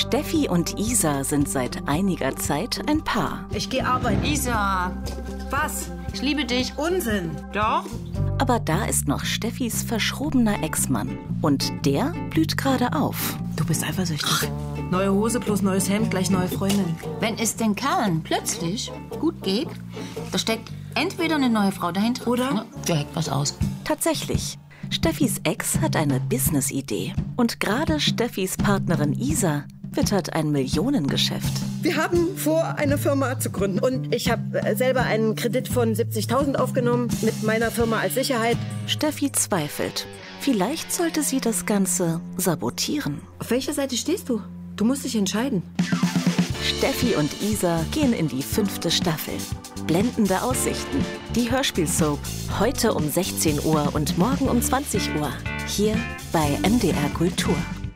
Steffi und Isa sind seit einiger Zeit ein Paar. Ich gehe arbeiten. Isa, Was? ich liebe dich. Unsinn. Doch? Aber da ist noch Steffis verschrobener Ex-Mann. Und der blüht gerade auf. Du bist eifersüchtig. Neue Hose plus neues Hemd, gleich neue Freundin. Wenn es den Kerlen plötzlich gut geht, da steckt entweder eine neue Frau dahinter Oder? der hackt was aus. Tatsächlich. Steffis Ex hat eine Business-Idee. Und gerade Steffis Partnerin Isa wittert ein Millionengeschäft. Wir haben vor, eine Firma zu gründen. Und ich habe selber einen Kredit von 70.000 aufgenommen mit meiner Firma als Sicherheit. Steffi zweifelt. Vielleicht sollte sie das Ganze sabotieren. Auf welcher Seite stehst du? Du musst dich entscheiden. Steffi und Isa gehen in die 5. Staffel. Blendende Aussichten. Die Hörspielsoap. Heute um 16 Uhr und morgen um 20 Uhr. Hier bei MDR Kultur.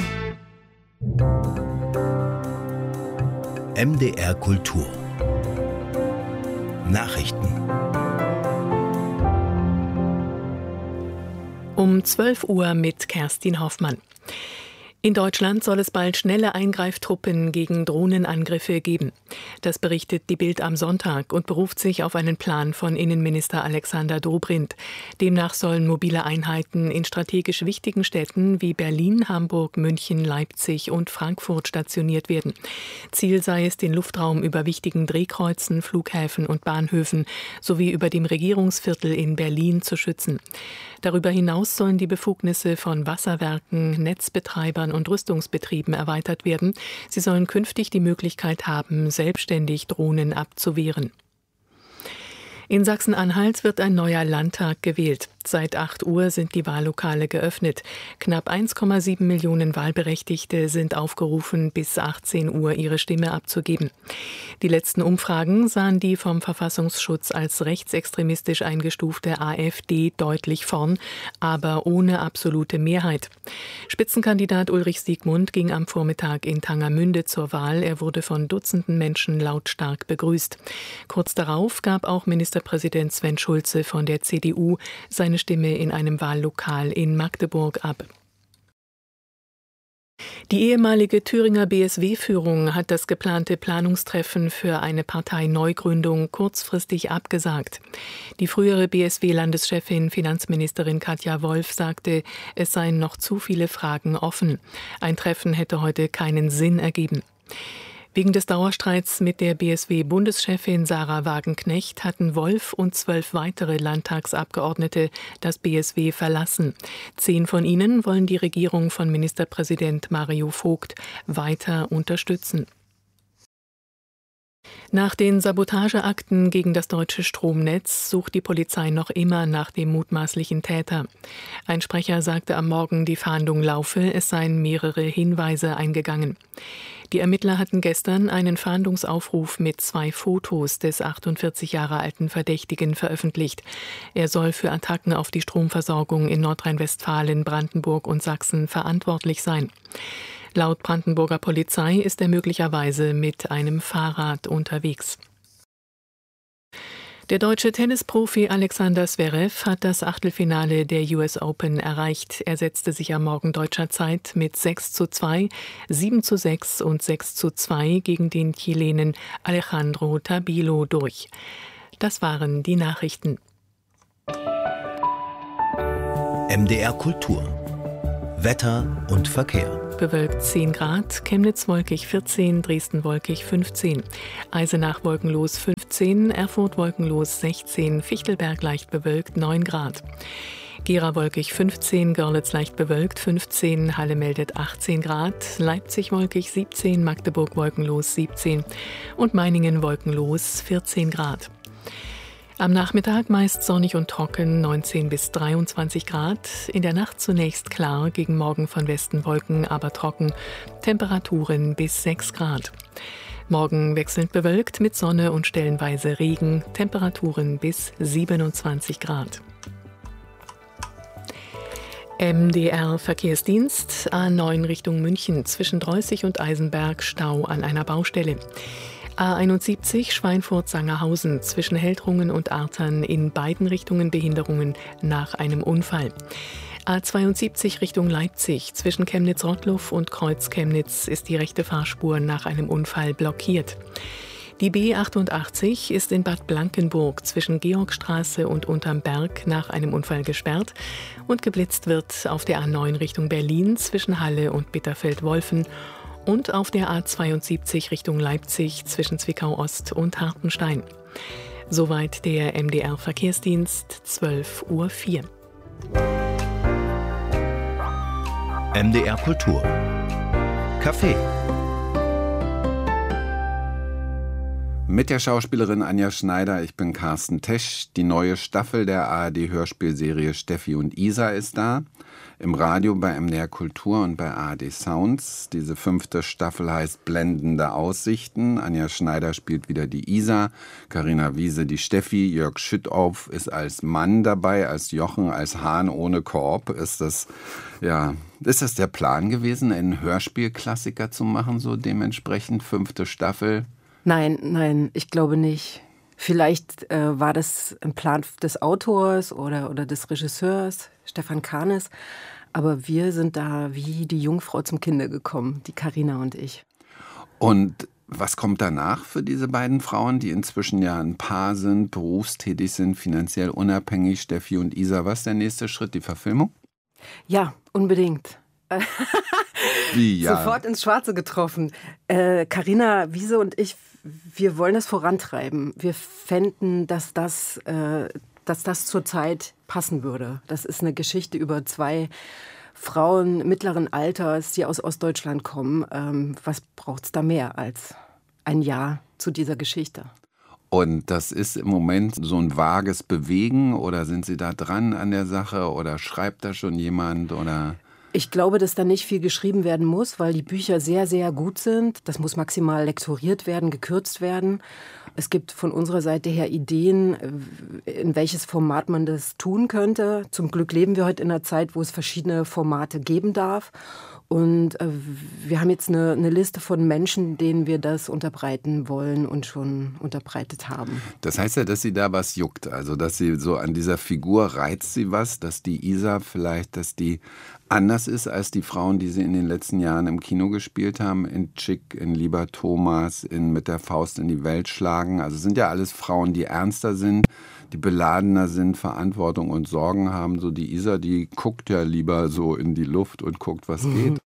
MDR Kultur. Nachrichten. Um 12 Uhr mit Kerstin Hoffmann. In Deutschland soll es bald schnelle Eingreiftruppen gegen Drohnenangriffe geben. Das berichtet die Bild am Sonntag und beruft sich auf einen Plan von Innenminister Alexander Dobrindt. Demnach sollen mobile Einheiten in strategisch wichtigen Städten wie Berlin, Hamburg, München, Leipzig und Frankfurt stationiert werden. Ziel sei es, den Luftraum über wichtigen Drehkreuzen, Flughäfen und Bahnhöfen sowie über dem Regierungsviertel in Berlin zu schützen. Darüber hinaus sollen die Befugnisse von Wasserwerken, Netzbetreibern und Rüstungsbetrieben erweitert werden. Sie sollen künftig die Möglichkeit haben, selbstständig Drohnen abzuwehren. In Sachsen-Anhalt wird ein neuer Landtag gewählt. Seit 8 Uhr sind die Wahllokale geöffnet. Knapp 1,7 Millionen Wahlberechtigte sind aufgerufen, bis 18 Uhr ihre Stimme abzugeben. Die letzten Umfragen sahen die vom Verfassungsschutz als rechtsextremistisch eingestufte AfD deutlich vorn, aber ohne absolute Mehrheit. Spitzenkandidat Ulrich Siegmund ging am Vormittag in Tangermünde zur Wahl. Er wurde von Dutzenden Menschen lautstark begrüßt. Kurz darauf gab auch Ministerpräsident Sven Schulze von der CDU seine Stimme in einem Wahllokal in Magdeburg ab. Die ehemalige Thüringer BSW-Führung hat das geplante Planungstreffen für eine Parteineugründung kurzfristig abgesagt. Die frühere BSW-Landeschefin Finanzministerin Katja Wolf sagte, es seien noch zu viele Fragen offen. Ein Treffen hätte heute keinen Sinn ergeben. Wegen des Dauerstreits mit der BSW-Bundeschefin Sarah Wagenknecht hatten Wolf und 12 weitere Landtagsabgeordnete das BSW verlassen. 10 von ihnen wollen die Regierung von Ministerpräsident Mario Vogt weiter unterstützen. Nach den Sabotageakten gegen das deutsche Stromnetz sucht die Polizei noch immer nach dem mutmaßlichen Täter. Ein Sprecher sagte am Morgen, die Fahndung laufe, es seien mehrere Hinweise eingegangen. Die Ermittler hatten gestern einen Fahndungsaufruf mit 2 Fotos des 48 Jahre alten Verdächtigen veröffentlicht. Er soll für Attacken auf die Stromversorgung in Nordrhein-Westfalen, Brandenburg und Sachsen verantwortlich sein. Laut Brandenburger Polizei ist er möglicherweise mit einem Fahrrad unterwegs. Der deutsche Tennisprofi Alexander Zverev hat das Achtelfinale der US Open erreicht. Er setzte sich am Morgen deutscher Zeit mit 6:2, 7:6 und 6:2 gegen den Chilenen Alejandro Tabilo durch. Das waren die Nachrichten. MDR Kultur. Wetter und Verkehr. Bewölkt 10 Grad, Chemnitz wolkig 14, Dresden wolkig 15, Eisenach wolkenlos 15, Erfurt wolkenlos 16, Fichtelberg leicht bewölkt 9 Grad. Gera wolkig 15, Görlitz leicht bewölkt 15, Halle meldet 18 Grad, Leipzig wolkig 17, Magdeburg wolkenlos 17 und Meiningen wolkenlos 14 Grad. Am Nachmittag meist sonnig und trocken, 19 bis 23 Grad. In der Nacht zunächst klar, gegen Morgen von Westen Wolken, aber trocken. Temperaturen bis 6 Grad. Morgen wechselnd bewölkt mit Sonne und stellenweise Regen. Temperaturen bis 27 Grad. MDR Verkehrsdienst, A9 Richtung München, zwischen Dreußig und Eisenberg, Stau an einer Baustelle. A71 Schweinfurt-Sangerhausen, zwischen Heldrungen und Artern in beiden Richtungen Behinderungen nach einem Unfall. A72 Richtung Leipzig zwischen Chemnitz-Rottluff und Kreuz-Chemnitz ist die rechte Fahrspur nach einem Unfall blockiert. Die B88 ist in Bad Blankenburg zwischen Georgstraße und Unterm Berg nach einem Unfall gesperrt und geblitzt wird auf der A9 Richtung Berlin zwischen Halle und Bitterfeld-Wolfen und auf der A72 Richtung Leipzig zwischen Zwickau-Ost und Hartenstein. Soweit der MDR-Verkehrsdienst, 12:04 Uhr. MDR Kultur. Café. Mit der Schauspielerin Anja Schneider, ich bin Carsten Tesch. Die neue Staffel der ARD-Hörspielserie Steffi und Isa ist da. Im Radio bei MDR Kultur und bei ARD Sounds. Diese 5. Staffel heißt Blendende Aussichten. Anja Schneider spielt wieder die Isa, Carina Wiese die Steffi, Jörg Schüttauf ist als Mann dabei, als Jochen, als Hahn ohne Korb. Ist das der Plan gewesen, einen Hörspielklassiker zu machen, so dementsprechend 5. Staffel? Nein, ich glaube nicht. Vielleicht war das ein Plan des Autors oder des Regisseurs, Stefan Kahnes. Aber wir sind da wie die Jungfrau zum Kinde gekommen, die Carina und ich. Und was kommt danach für diese beiden Frauen, die inzwischen ja ein Paar sind, berufstätig sind, finanziell unabhängig, Steffi und Isa? Was ist der nächste Schritt, die Verfilmung? Ja, unbedingt. Wie, ja? Sofort ins Schwarze getroffen. Carina Wiese und ich, wir wollen das vorantreiben. Wir fänden, dass das zurzeit passen würde. Das ist eine Geschichte über 2 Frauen mittleren Alters, die aus Ostdeutschland kommen. Was braucht es da mehr als ein Ja zu dieser Geschichte? Und das ist im Moment so ein vages Bewegen, oder sind Sie da dran an der Sache, oder schreibt da schon jemand, oder? Ich glaube, dass da nicht viel geschrieben werden muss, weil die Bücher sehr, sehr gut sind. Das muss maximal lektoriert werden, gekürzt werden. Es gibt von unserer Seite her Ideen, in welches Format man das tun könnte. Zum Glück leben wir heute in einer Zeit, wo es verschiedene Formate geben darf. Und wir haben jetzt eine Liste von Menschen, denen wir das unterbreiten wollen und schon unterbreitet haben. Das heißt ja, dass Sie da was juckt. Also, dass Sie so an dieser Figur reizt Sie was, dass die Isa vielleicht, dass die anders ist als die Frauen, die Sie in den letzten Jahren im Kino gespielt haben. In Chick, in Lieber Thomas, in Mit der Faust in die Welt schlagen. Also sind ja alles Frauen, die ernster sind, die beladener sind, Verantwortung und Sorgen haben. So die Isa, die guckt ja lieber so in die Luft und guckt, was geht.